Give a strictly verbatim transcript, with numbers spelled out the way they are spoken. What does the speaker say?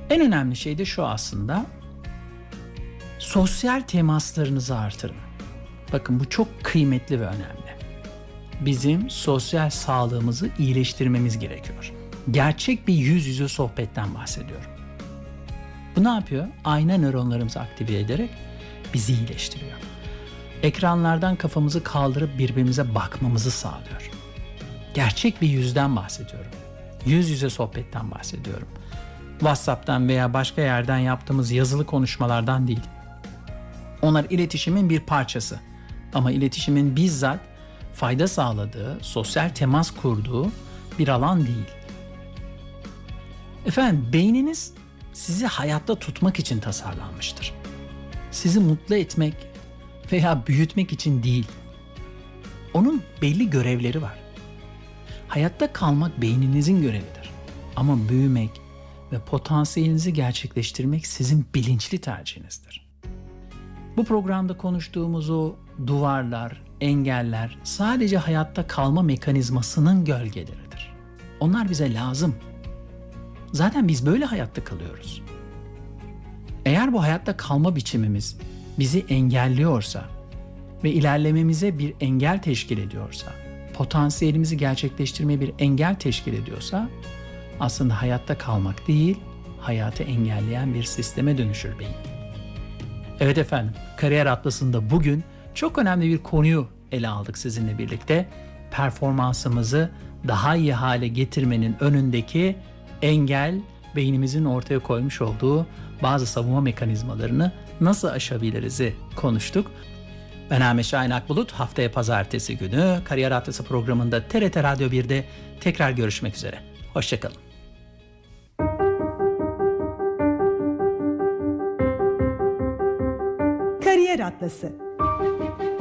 En önemli şey de şu aslında. Sosyal temaslarınızı artırın. Bakın bu çok kıymetli ve önemli. Bizim sosyal sağlığımızı iyileştirmemiz gerekiyor. Gerçek bir yüz yüze sohbetten bahsediyorum. Bu ne yapıyor? Ayna nöronlarımızı aktive ederek bizi iyileştiriyor. Ekranlardan kafamızı kaldırıp birbirimize bakmamızı sağlıyor. Gerçek bir yüzden bahsediyorum. Yüz yüze sohbetten bahsediyorum. WhatsApp'tan veya başka yerden yaptığımız yazılı konuşmalardan değil. Onlar iletişimin bir parçası. Ama iletişimin bizzat fayda sağladığı, sosyal temas kurduğu bir alan değil. Efendim, beyniniz sizi hayatta tutmak için tasarlanmıştır. Sizi mutlu etmek veya büyütmek için değil. Onun belli görevleri var. Hayatta kalmak beyninizin görevidir. Ama büyümek ve potansiyelinizi gerçekleştirmek sizin bilinçli tercihinizdir. Bu programda konuştuğumuz o duvarlar, engeller sadece hayatta kalma mekanizmasının gölgeleridir. Onlar bize lazım. Zaten biz böyle hayatta kalıyoruz. Eğer bu hayatta kalma biçimimiz bizi engelliyorsa ve ilerlememize bir engel teşkil ediyorsa, potansiyelimizi gerçekleştirmeye bir engel teşkil ediyorsa, aslında hayatta kalmak değil, hayatı engelleyen bir sisteme dönüşür beyin. Evet efendim, Kariyer Atlası'nda bugün çok önemli bir konuyu ele aldık sizinle birlikte. Performansımızı daha iyi hale getirmenin önündeki engel, beynimizin ortaya koymuş olduğu bazı savunma mekanizmalarını nasıl aşabiliriz'i konuştuk. Ben Ahmet Şahin Akbulut. Haftaya pazartesi günü Kariyer Atlası programında T R T Radyo bir'de tekrar görüşmek üzere. Hoşçakalın. Kariyer Atlası.